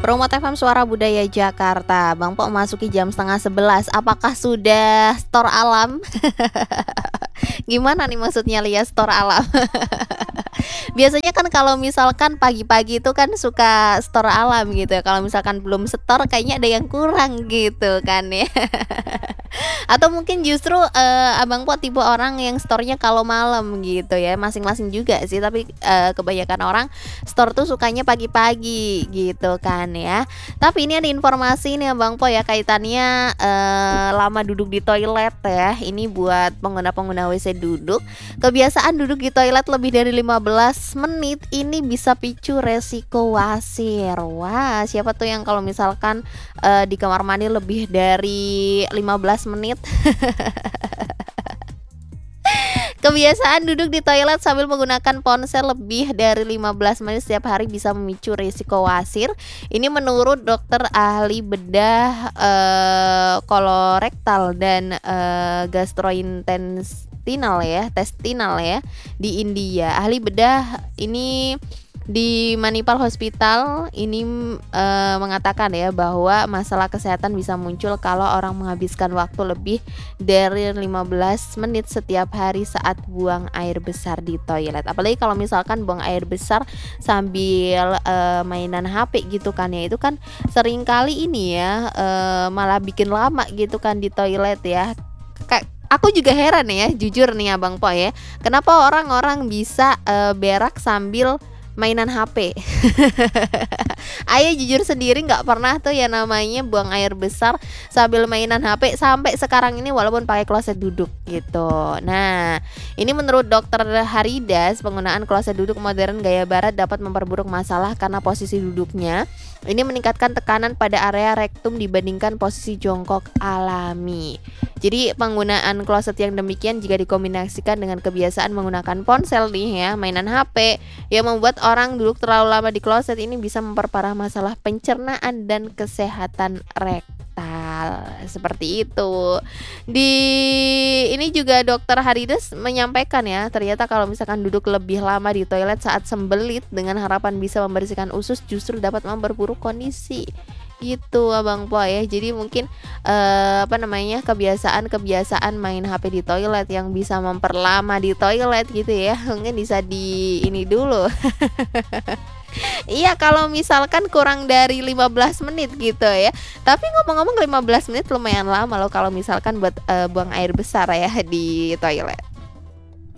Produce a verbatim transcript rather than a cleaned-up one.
Promo T F M Suara Budaya Jakarta. Bang Po memasuki jam setengah sebelas. Apakah sudah store alam? Gimana nih maksudnya Lia store alam? Biasanya kan kalau misalkan pagi-pagi itu kan suka store alam gitu ya. Kalau misalkan belum store kayaknya ada yang kurang gitu kan ya. Atau mungkin justru eh, Abang Po tipe orang yang store-nya kalau malam gitu ya. Masing-masing juga sih, tapi eh, kebanyakan orang store tuh sukanya pagi-pagi gitu kan ya. Tapi ini ada informasi nih Abang Po ya, kaitannya eh, lama duduk di toilet ya. Ini buat pengguna-pengguna W C duduk. Kebiasaan duduk di toilet lebih dari lima belas menit ini bisa picu resiko wasir. Wah, siapa tuh yang kalau misalkan eh, di kamar mandi lebih dari lima belas menit? Kebiasaan duduk di toilet sambil menggunakan ponsel lebih dari lima belas menit setiap hari bisa memicu risiko wasir. Ini menurut dokter ahli bedah eh, kolorektal dan eh, gastrointestinal ya, testinal ya di India. Ahli bedah ini di Manipal Hospital ini e, mengatakan ya bahwa masalah kesehatan bisa muncul kalau orang menghabiskan waktu lebih dari lima belas menit setiap hari saat buang air besar di toilet. Apalagi kalau misalkan buang air besar sambil e, mainan H P gitu kan ya, itu kan sering kali ini ya e, malah bikin lama gitu kan di toilet ya. Kayak aku juga heran ya, jujur nih Abang Po ya, kenapa orang-orang bisa e, berak sambil mainan H P. Ayah jujur sendiri nggak pernah tuh ya namanya buang air besar sambil mainan H P sampai sekarang ini, walaupun pakai kloset duduk gitu. Nah, ini menurut dokter Haridas, penggunaan kloset duduk modern gaya barat dapat memperburuk masalah karena posisi duduknya ini meningkatkan tekanan pada area rektum dibandingkan posisi jongkok alami. Jadi penggunaan kloset yang demikian jika dikombinasikan dengan kebiasaan menggunakan ponsel nih ya, mainan H P yang membuat orang duduk terlalu lama di kloset, ini bisa memperparah masalah pencernaan dan kesehatan rektal. Seperti itu. Di ini juga dokter Haridas menyampaikan ya, ternyata kalau misalkan duduk lebih lama di toilet saat sembelit dengan harapan bisa membersihkan usus justru dapat memperburuk kondisi. Gitu Abang Po ya. Jadi mungkin eh, apa namanya kebiasaan-kebiasaan main H P di toilet yang bisa memperlama di toilet gitu ya, mungkin bisa di ini dulu. Iya, kalau misalkan kurang dari lima belas menit gitu ya. Tapi ngomong-ngomong lima belas menit lumayan lama loh kalau misalkan buat eh, buang air besar ya di toilet.